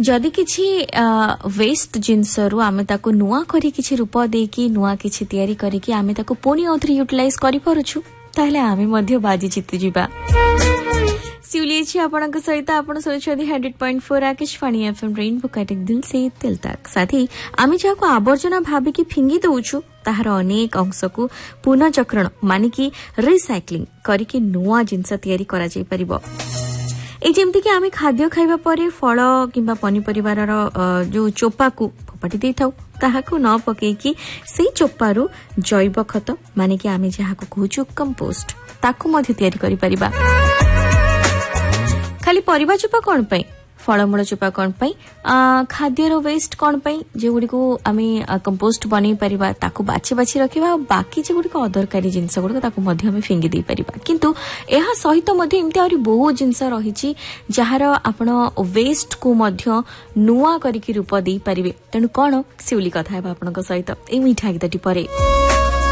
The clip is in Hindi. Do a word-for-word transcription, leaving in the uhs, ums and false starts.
जदि किछि वेस्ट जिनस रु आमे ताको नुआ करी किछि रूप देकी नुआ किछि तयारी करिकी आमे ताको पुनी औथरे यूटिलाइज करि पारुछु ताहले आमे मध्य बाजी जीति जिबा। सिउली आपणक सहित आपण सुनिछथि hundred point four Akashvani FM rainbow काटिक दिल से दिल तक साथी आमे जाको आवर्जना भाबिकी फिंगी दउछु ताहार अनेक अंश को पुनः चक्रण माने कि रिसाइक्लिंग करिकी नुआ जिनस तयारी करा जाई परिबो। ए जेमति कि आमे खाद्य खाइबा परे फल किंबा पनिपरिवार जो चोपा को फोपाटी दे थाउ ताहाको न पकेकी सेई चोपारू जैव खत माने कि आमे जहाको कहूछु कंपोस्ट ताको मध्ये तयारी करि परिबा। खाली परिबा चोपा कोन पई फलमूल चोपा कोन पई खाद्यर वेस्ट कोन पई जे गुडी को आमे कंपोस्ट बनै परिबा ताको बाछि बाछि रखिबा बाकी जे गुडी को अदरकारी जिंस गुडी ताको मध्ये आमे फिंगी दे परिबा। किंतु एहा सहित मध्ये इमते आरी बहुत जिंस रहिछि जहार आपण वेस्ट को मध्ये नुआ करिकि रूप दे परिबे। तेनु कोन सिउली कथा है आपनक सहित ए मिठा गीतटी परे।